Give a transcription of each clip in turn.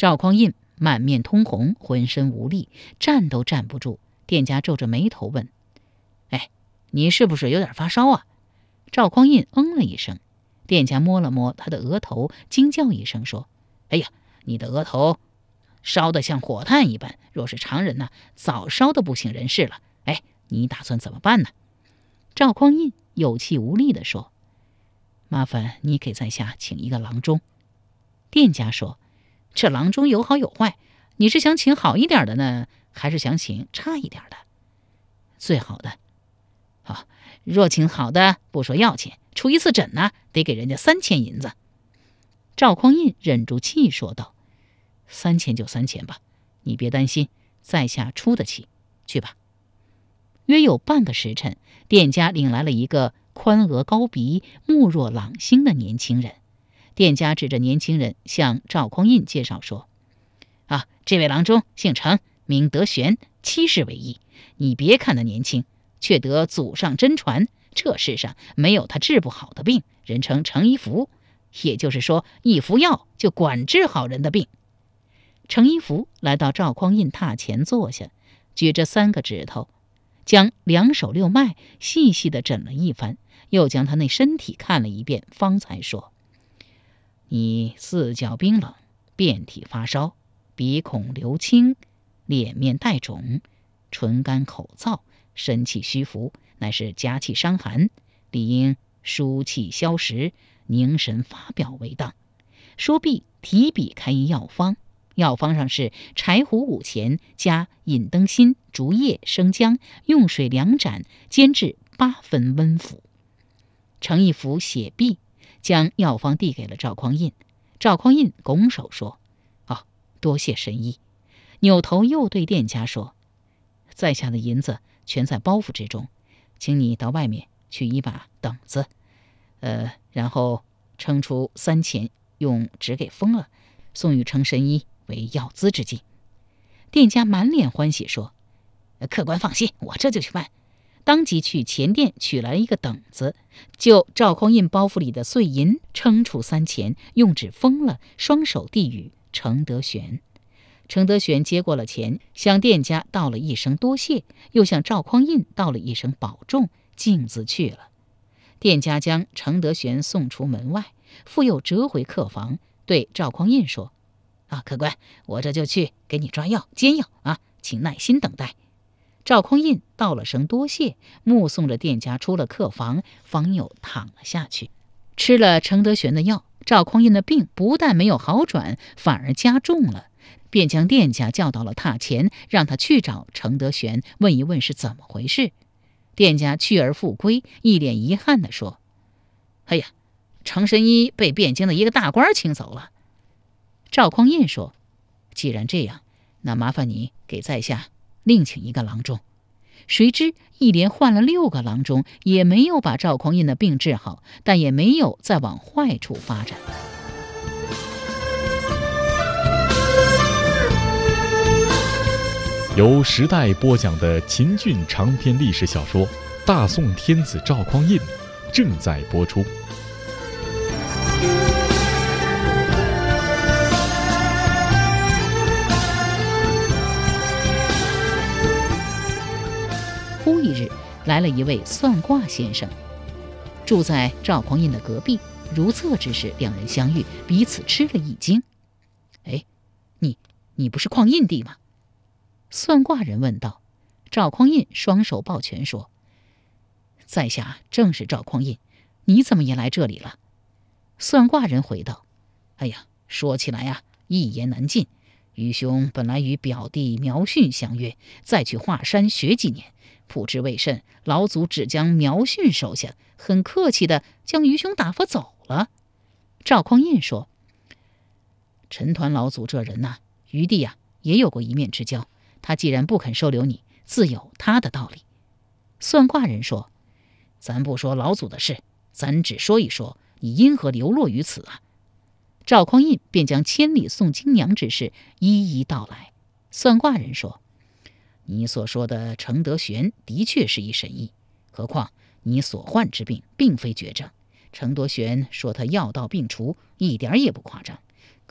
赵匡胤满面通红，浑身无力，站都站不住。店家皱着眉头问：“哎，你是不是有点发烧啊？”赵匡胤了一声。店家摸了摸他的额头，惊叫一声说：“哎呀，你的额头烧得像火炭一般，若是常人早烧得不省人事了。哎，你打算怎么办呢？”赵匡胤有气无力地说：“麻烦你给在下请一个郎中。”店家说：“这郎中有好有坏，你是想请好一点的呢，还是想请差一点的？”“最好的。”“好，若请好的，不说要钱，出一次诊得给人家3000银子。”赵匡胤忍住气说道：“3000就3000吧，你别担心，在下出得起，去吧。”约有半个时辰，店家领来了一个宽额高鼻、目若朗星的年轻人。店家指着年轻人向赵匡胤介绍说：“这位郎中姓程，名德玄，7世为医。你别看他年轻，却得祖上真传，这世上没有他治不好的病，人称程一服，也就是说一服药就管治好人的病。”程一服来到赵匡胤榻前坐下，举着3个指头，将2手6脉细细地诊了一番，又将他那身体看了一遍，方才说：“你四脚冰冷，遍体发烧，鼻孔流清，脸面带肿，唇干口燥，身气虚浮，乃是夹气伤寒，理应疏气消食，凝神发表为当。”说毕，提笔开一药方，药方上是柴胡5钱，加引灯芯、竹叶、生姜，用水2盏，煎至8分温服。程一服写毕，将药方递给了赵匡胤。赵匡胤拱手说：“多谢神医。”扭头又对店家说：“在下的银子全在包袱之中，请你到外面取一把等子，然后称出3钱，用纸给封了，送与程神医为药资之计。”店家满脸欢喜说：“客官放心，我这就去办。”当即去钱店取来一个等子，就赵匡胤包袱里的碎银称出3钱，用纸封了，双手递与程德玄。程德玄接过了钱，向店家道了一声多谢，又向赵匡胤道了一声保重，径自去了。店家将程德玄送出门外，复又折回客房，对赵匡胤说：“客官，我这就去给你抓药煎药请耐心等待。”赵匡胤道了声多谢，目送着店家出了客房，方又躺了下去。吃了程德玄的药，赵匡胤的病不但没有好转，反而加重了，便将店家叫到了榻前，让他去找程德玄，问一问是怎么回事。店家去而复归，一脸遗憾地说：“哎呀，程神医被汴京的一个大官请走了。”赵匡胤说：“既然这样，那麻烦你给在下另请一个郎中。”谁知一连换了6个郎中，也没有把赵匡胤的病治好，但也没有再往坏处发展。 由时代播讲的秦俊长篇历史小说《大宋天子赵匡胤》正在播出。 忽一日，来了一位算卦先生，住在赵匡胤的隔壁。如厕之时，2人相遇，彼此吃了一惊。“哎，你不是匡胤帝吗？”算卦人问道。赵匡胤双手抱拳说：“在下正是赵匡胤，你怎么也来这里了？”算卦人回道：“哎呀，说起来一言难尽。愚兄本来与表弟苗训相约，再去华山学几年，不知为甚，老祖只将苗训收下，很客气的将愚兄打发走了。”赵匡胤说：“陈抟老祖这人余弟也有过一面之交，他既然不肯收留你，自有他的道理。”算卦人说：“咱不说老祖的事，咱只说一说你因何流落于此。”赵匡胤便将千里送金娘之事一一道来。算卦人说：“你所说的程德玄的确是一神医，何况你所患之病并非绝症。程德玄说他药到病除，一点也不夸张。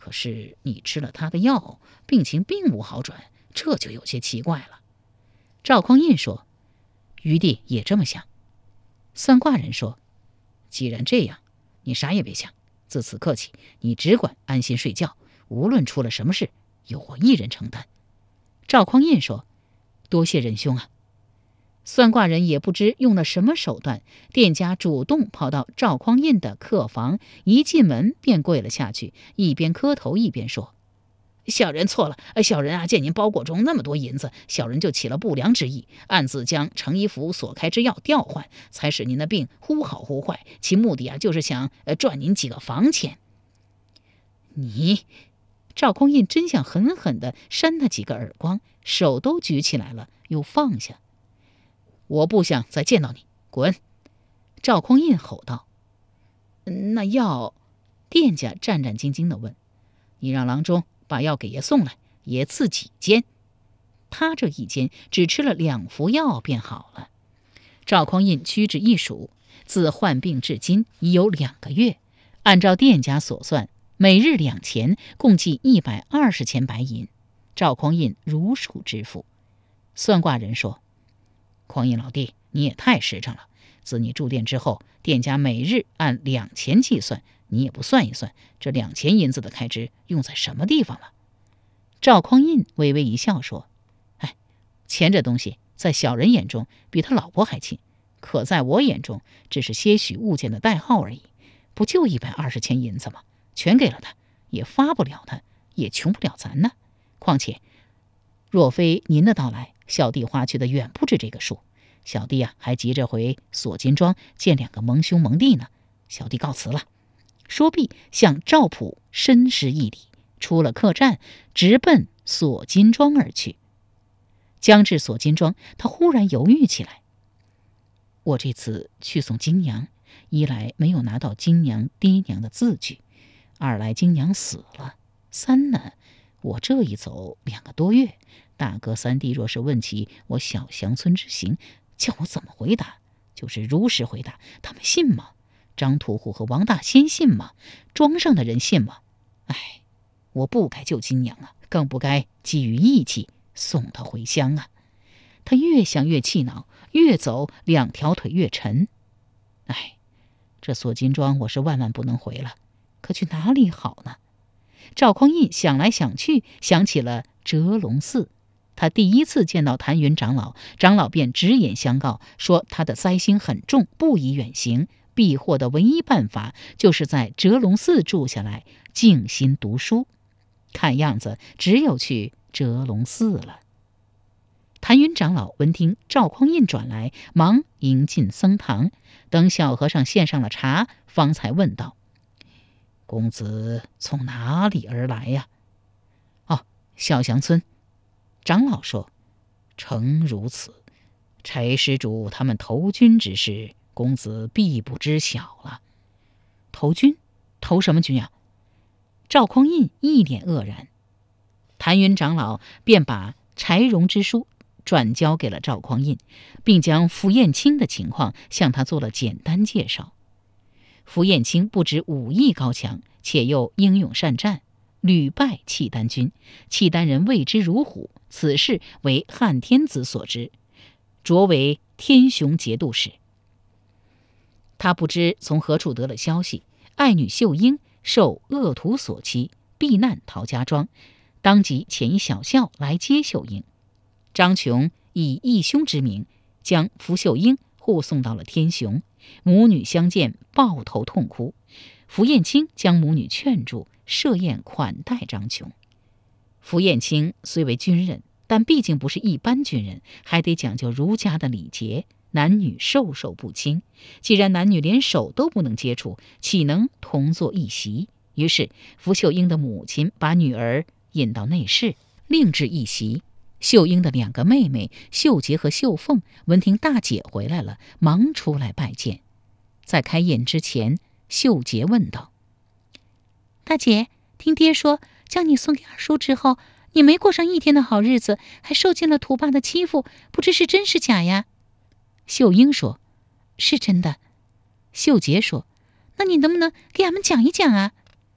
可是你吃了他的药，病情并无好转，这就有些奇怪了。赵匡胤说：余弟也这么想。算卦人说：既然这样，你啥也别想，自此刻起，你只管安心睡觉，无论出了什么事，由我一人承担。赵匡胤说：多谢仁兄啊。算卦人也不知用了什么手段，店家主动跑到赵匡胤的客房，一进门便跪了下去，一边磕头一边说：小人错了，小人见您包裹中那么多银子，小人就起了不良之意，暗自将程一福所开之药调换，才使您的病忽好忽坏，其目的就是想赚您几个房钱。你，赵匡胤真想狠狠地扇他几个耳光，手都举起来了，又放下。我不想再见到你，滚！赵匡胤吼道。那药，店家战战兢兢地问：你让郎中把药给爷送来，爷赐几煎。他这一煎只吃了2服药便好了。赵匡胤屈指一数，自患病至今已有2个月，按照店家所算，每日2钱，共计120钱白银。赵匡胤如数支付。算卦人说：匡胤老弟，你也太实诚了。自你住店之后，店家每日按2钱计算，你也不算一算，这2钱银子的开支用在什么地方了？赵匡胤微微一笑说：钱这东西在小人眼中比他老婆还亲，可在我眼中只是些许物件的代号而已，不就120钱银子吗？全给了他，也发不了他，也穷不了咱呢。况且若非您的到来，小弟花去的远不止这个数。小弟还急着回锁金庄见2个盟兄盟弟呢。小弟告辞了。说毕，向赵普深施一礼，出了客栈，直奔锁金庄而去。将至锁金庄，他忽然犹豫起来。我这次去送金娘，一来没有拿到金娘爹娘的字据，二来金娘死了，三呢，我这一走2个多月，大哥三弟若是问起我小乡村之行，叫我怎么回答？就是如实回答，他们信吗？张屠户和王大仙信吗？庄上的人信吗？我不该救金娘啊，更不该基于义气送她回乡啊。他越想越气恼，越走2条腿越沉。这锁金庄我是万万不能回了，可去哪里好呢？赵匡胤想来想去，想起了折龙寺。他第一次见到谭云长老，长老便直言相告，说他的灾星很重，不宜远行，避祸的唯一办法就是在折龙寺住下来，静心读书。看样子只有去折龙寺了。谭云长老闻听赵匡胤转来，忙迎进僧堂，等小和尚献上了茶，方才问道：公子从哪里而来呀？小祥村。长老说：诚如此，柴施主他们投军之事，公子必不知晓了。投军？投什么军啊？赵匡胤一脸愕然。谭云长老便把柴荣之书转交给了赵匡胤，并将符彦卿的情况向他做了简单介绍。符彦卿不止武艺高强，且又英勇善战，屡败契丹军，契丹人畏之如虎，此事为汉天子所知，擢为天雄节度使。他不知从何处得了消息，爱女秀英受恶徒所欺，避难逃家庄，当即遣一小校来接秀英。张琼以义兄之名，将符秀英护送到了天雄，母女相见，抱头痛哭。符彦卿将母女劝住，设宴款待张琼。符彦卿虽为军人，但毕竟不是一般军人，还得讲究儒家的礼节，男女授受不亲。既然男女连手都不能接触，岂能同坐一席？于是符秀英的母亲把女儿引到内室，另置一席。秀英的2个妹妹秀洁和秀凤闻听大姐回来了，忙出来拜见。在开宴之前，秀洁问道：大姐，听爹说将你送给二叔之后，你没过上一天的好日子，还受尽了土霸的欺负，不知是真是假呀？秀英说：是真的。秀洁说：那你能不能给俺们讲一讲啊？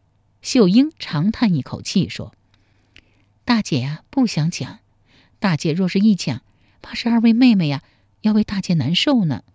秀英长叹一口气说：“大姐呀，不想讲。大姐若是一讲，怕是二位妹妹呀要为大姐难受呢。”